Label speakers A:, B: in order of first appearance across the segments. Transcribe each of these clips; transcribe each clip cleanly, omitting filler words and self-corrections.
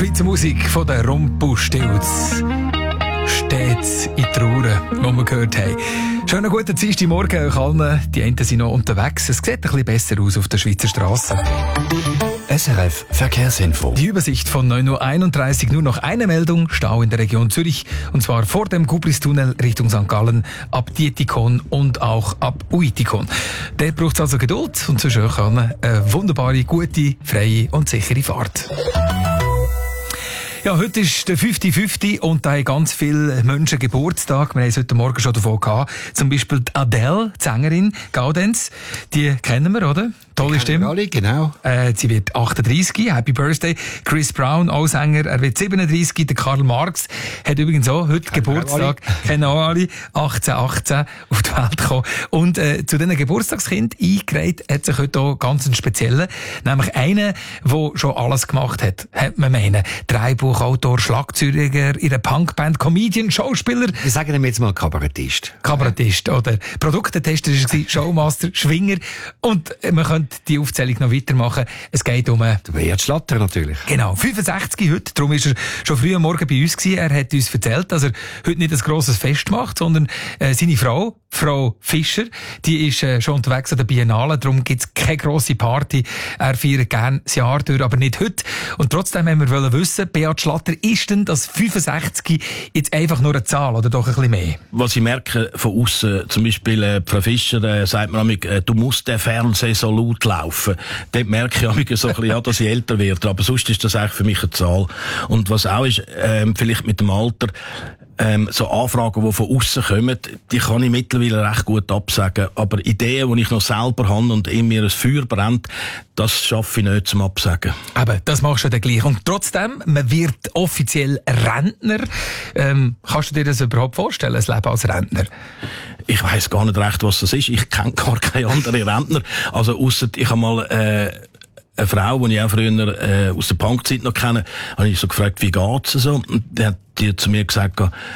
A: Schweizer Musik von den Rumpelstilz. Stets in Trauer, die wir gehört haben. Schönen guten Dienstagmorgen euch allen. Die einen sind noch unterwegs. Es sieht ein bisschen besser aus auf der Schweizer Straße.
B: SRF Verkehrsinfo.
A: Die Übersicht von 9.31 Uhr. Nur noch eine Meldung. Stau in der Region Zürich. Und zwar vor dem Gubristunnel Richtung St. Gallen, ab Dietikon und auch ab Uitikon. Dort braucht es also Geduld und sonst euch allen eine wunderbare, gute, freie und sichere Fahrt. Ja, heute ist der 50-50 und da haben ganz viele Menschen Geburtstag. Wir haben es heute Morgen schon davon gehabt. Zum Beispiel die Adele, die Sängerin, Gaudenz. Die kennen wir, oder? Tolle Stimme.
B: Alle, genau.
A: Sie wird 38, Happy Birthday. Chris Brown, auch Sänger, er wird 37. Der Karl Marx hat übrigens auch heute Geburtstag. Kennen auch alle. 1818 auf die Welt gekommen. Und zu diesen Geburtstagskind eingereiht hat sich heute auch ganz einen speziellen. Nämlich einen, der schon alles gemacht hat. Hat man meinen. Drehbuchautor, Schlagzeuger, ihre Punkband, Comedian, Schauspieler.
B: Wir sagen ihm jetzt mal Kabarettist.
A: Kabarettist, oder? Produktetester war Showmaster, Schwinger. Und man könnte die Aufzählung noch weitermachen. Es geht um...
B: Der Beat Schlatter natürlich.
A: Genau, 65 heute. Darum ist er schon früh am Morgen bei uns gewesen. Er hat uns erzählt, dass er heute nicht ein grosses Fest macht, sondern seine Frau, Frau Fischer, die ist schon unterwegs an der Biennale. Darum gibt es keine grosse Party. Er feiert gerne das Jahr durch, aber nicht heute. Und trotzdem haben wir wissen, Beat Schlatter, ist denn das 65 jetzt einfach nur eine Zahl oder doch ein bisschen mehr?
C: Was ich merke von außen, zum Beispiel Frau Fischer sagt mir manchmal, du musst den Fernseher so laut laufen. Dort merke ich manchmal so ein bisschen, ja, dass ich älter werde. Aber sonst ist das eigentlich für mich eine Zahl. Und was auch ist, vielleicht mit dem Alter, so Anfragen, die von außen kommen, die kann ich mittlerweile recht gut absagen. Aber Ideen, die ich noch selber habe und in mir ein Feuer brennt, das schaffe ich nicht zum Absagen.
A: Aber das machst du dann gleich. Und trotzdem, man wird offiziell Rentner. Kannst du dir das überhaupt vorstellen, ein Leben als Rentner?
C: Ich weiss gar nicht recht, was das ist. Ich kenne gar keine anderen Rentner. Also ausser ich habe mal eine Frau, die ich auch früher aus der Punkzeit noch kenne, habe ich so gefragt, wie geht's so? Und die hat zu mir gesagt,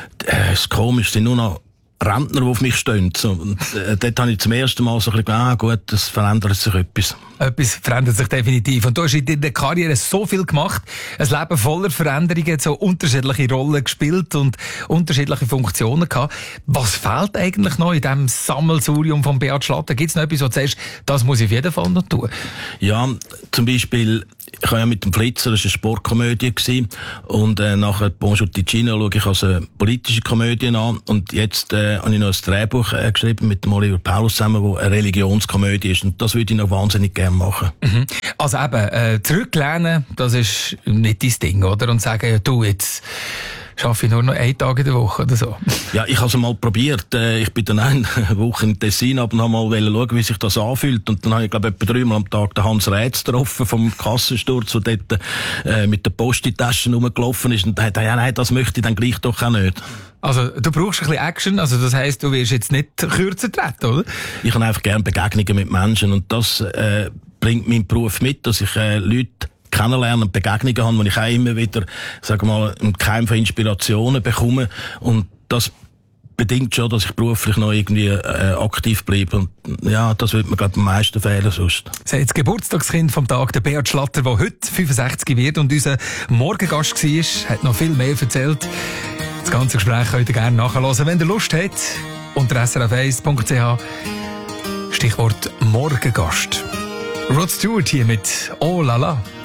C: es ist komisch, es sind nur noch Rentner, die auf mich stehen. So, und dort habe ich zum ersten Mal so ein bisschen gut, das verändert sich etwas.
A: Etwas verändert sich definitiv. Und du hast in deiner Karriere so viel gemacht, ein Leben voller Veränderungen, so unterschiedliche Rollen gespielt und unterschiedliche Funktionen gehabt. Was fehlt eigentlich noch in diesem Sammelsurium von Beat Schlatter? Gibt es noch etwas, wo du sagst, das muss ich auf jeden Fall noch tun?
C: Ja, zum Beispiel, ich habe ja mit dem Flitzer, das war eine Sportkomödie gewesen, und nachher Bonjour Ticino schaue ich als eine politische Komödie an, und jetzt habe ich noch ein Drehbuch geschrieben mit dem Oliver Paulus zusammen, wo eine Religionskomödie ist, und das würde ich noch wahnsinnig gerne machen.
A: Mhm. Also eben, zurücklehnen, das ist nicht dein Ding, oder? Und sagen, ja, du, jetzt schaffe ich nur noch einen Tag in der Woche oder so.
C: Ja, ich habe es mal probiert. Ich bin dann eine Woche in Tessin, aber habe mal schauen, wie sich das anfühlt. Und dann habe ich, glaube ich, etwa 3-mal am Tag den Hans Rätz getroffen vom Kassensturz, der dort mit der Post in die Taschen rumgelaufen ist. Und da hat er, ja, nein, das möchte ich dann gleich doch auch nicht.
A: Also, du brauchst ein bisschen Action, also das heisst, du wirst jetzt nicht kürzer treten, oder? Ich
C: habe einfach gerne Begegnungen mit Menschen, und das bringt mein Beruf mit, dass ich Leute kennenlernen und Begegnungen haben, wo ich auch immer wieder, sage mal, einen Keim von Inspirationen bekomme, und das bedingt schon, dass ich beruflich noch irgendwie aktiv bleibe, und ja, das wird mir, glaube ich, am meisten fehlen sonst. Das
A: ist das Geburtstagskind vom Tag, der Beat Schlatter, der heute 65 wird und unser Morgengast war, hat noch viel mehr erzählt. Das ganze Gespräch könnt ihr gerne nachhören, wenn ihr Lust habt, unter srf1.ch, Stichwort Morgengast. Rod Stewart hier mit Oh La La.